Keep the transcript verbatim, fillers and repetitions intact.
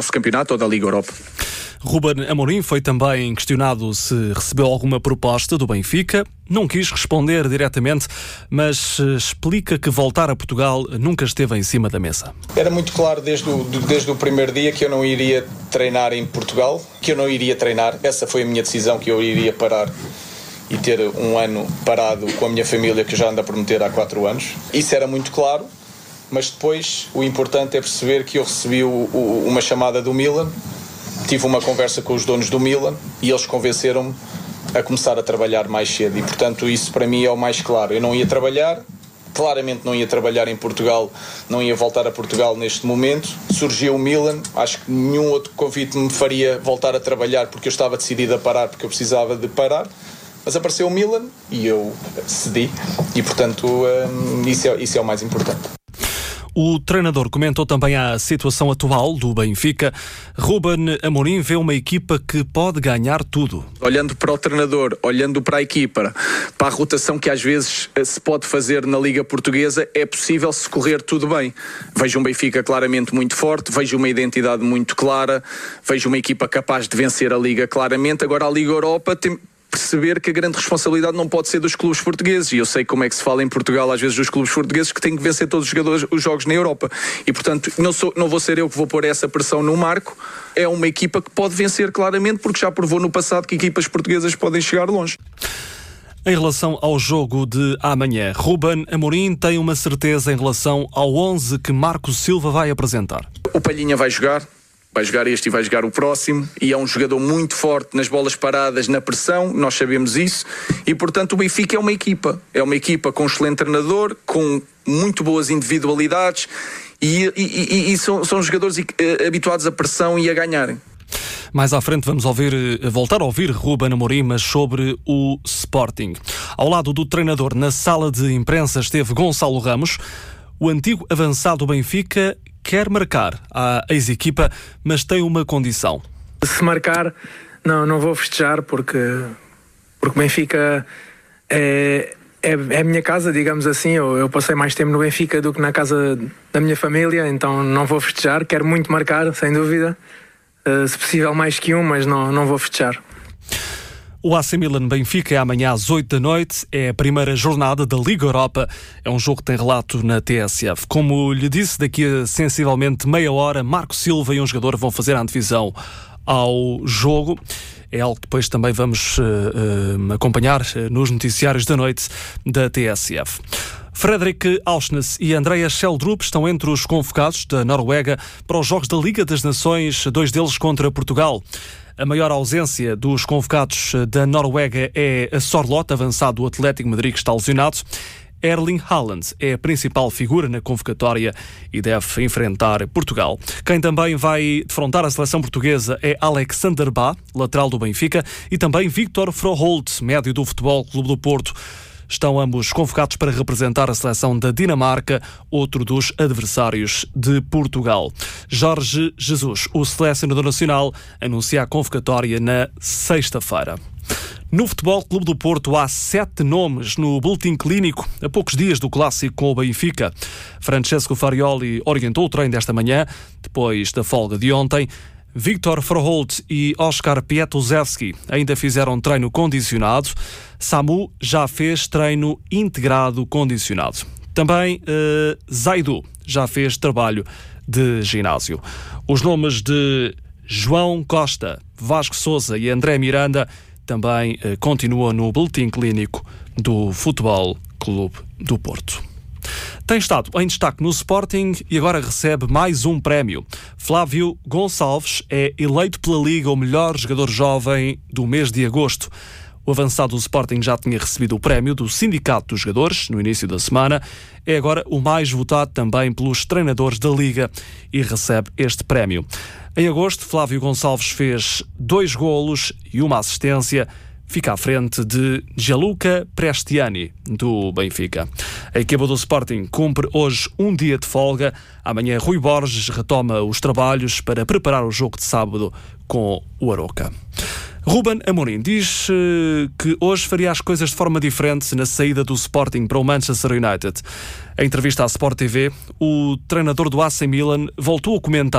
nosso campeonato ou da Liga Europa. Ruben Amorim foi também questionado se recebeu alguma proposta do Benfica. Não quis responder diretamente, mas explica que voltar a Portugal nunca esteve em cima da mesa. Era muito claro desde o, desde o primeiro dia que eu não iria treinar em Portugal, que eu não iria treinar. Essa foi a minha decisão, que eu iria parar e ter um ano parado com a minha família, que já ando a prometer há quatro anos. Isso era muito claro, mas depois o importante é perceber que eu recebi o, o, uma chamada do Milan. Tive uma conversa com os donos do Milan e eles convenceram-me a começar a trabalhar mais cedo e, portanto, isso para mim é o mais claro. Eu não ia trabalhar, claramente não ia trabalhar em Portugal, não ia voltar a Portugal neste momento. Surgiu o Milan, acho que nenhum outro convite me faria voltar a trabalhar porque eu estava decidido a parar, porque eu precisava de parar. Mas apareceu o Milan e eu cedi e, portanto, hum, isso, é, isso é o mais importante. O treinador comentou também a situação atual do Benfica. Ruben Amorim vê uma equipa que pode ganhar tudo. Olhando para o treinador, olhando para a equipa, para a rotação que às vezes se pode fazer na Liga Portuguesa, é possível se correr tudo bem. Vejo um Benfica claramente muito forte, vejo uma identidade muito clara, vejo uma equipa capaz de vencer a Liga claramente. Agora a Liga Europa tem perceber que a grande responsabilidade não pode ser dos clubes portugueses, e eu sei como é que se fala em Portugal às vezes dos clubes portugueses que têm que vencer todos os jogadores, os jogos na Europa, e portanto não, sou, não vou ser eu que vou pôr essa pressão no Marco. É uma equipa que pode vencer claramente, porque já provou no passado que equipas portuguesas podem chegar longe. Em relação ao jogo de amanhã, Ruben Amorim tem uma certeza em relação ao onze que Marco Silva vai apresentar. O Palhinha vai jogar, vai jogar este e vai jogar o próximo, e é um jogador muito forte nas bolas paradas, na pressão, nós sabemos isso, e portanto o Benfica é uma equipa, é uma equipa com um excelente treinador, com muito boas individualidades, e, e, e, e são, são jogadores habituados à pressão e a ganharem. Mais à frente vamos ouvir, voltar a ouvir Ruben Amorim, mas sobre o Sporting. Ao lado do treinador, na sala de imprensa, esteve Gonçalo Ramos. O antigo avançado do Benfica quer marcar a ex-equipa, mas tem uma condição. Se marcar, não, não vou festejar, porque porque o Benfica é, é, é a minha casa, digamos assim. Eu, eu passei mais tempo no Benfica do que na casa da minha família, então não vou festejar. Quero muito marcar, sem dúvida. Uh, se possível mais que um, mas não, não vou festejar. O A C Milan-Benfica é amanhã às oito da noite, é a primeira jornada da Liga Europa, é um jogo que tem relato na T S F. Como lhe disse, daqui a sensivelmente meia hora, Marco Silva e um jogador vão fazer a antevisão ao jogo. É algo que depois também vamos uh, uh, acompanhar nos noticiários da noite da T S F. Fredrik Aursnes e Andrea Schjelderup estão entre os convocados da Noruega para os Jogos da Liga das Nações, dois deles contra Portugal. A maior ausência dos convocados da Noruega é a Sorloth, avançado do Atlético Madrid, que está lesionado. Erling Haaland é a principal figura na convocatória e deve enfrentar Portugal. Quem também vai defrontar a seleção portuguesa é Alexander Bá, lateral do Benfica, e também Victor Froholt, médio do Futebol Clube do Porto. Estão ambos convocados para representar a seleção da Dinamarca, outro dos adversários de Portugal. Jorge Jesus, o selecionador nacional, anuncia a convocatória na sexta-feira. No Futebol Clube do Porto há sete nomes no boletim clínico a poucos dias do clássico com o Benfica. Francesco Farioli orientou o treino desta manhã, depois da folga de ontem. Victor Froholt e Oskar Pietuzewski ainda fizeram treino condicionado. Samu já fez treino integrado condicionado. Também uh, Zaidu já fez trabalho de ginásio. Os nomes de João Costa, Vasco Sousa e André Miranda também uh, continuam no boletim clínico do Futebol Clube do Porto. Tem estado em destaque no Sporting e agora recebe mais um prémio. Flávio Gonçalves é eleito pela Liga o melhor jogador jovem do mês de agosto. O avançado do Sporting já tinha recebido o prémio do Sindicato dos Jogadores no início da semana. É agora o mais votado também pelos treinadores da Liga e recebe este prémio. Em agosto, Flávio Gonçalves fez dois golos e uma assistência. Fica à frente de Gianluca Prestiani, do Benfica. A equipa do Sporting cumpre hoje um dia de folga. Amanhã Rui Borges retoma os trabalhos para preparar o jogo de sábado com o Aroca. Ruben Amorim diz uh, que hoje faria as coisas de forma diferente na saída do Sporting para o Manchester United. Em entrevista à Sport T V, o treinador do A C Milan voltou a comentar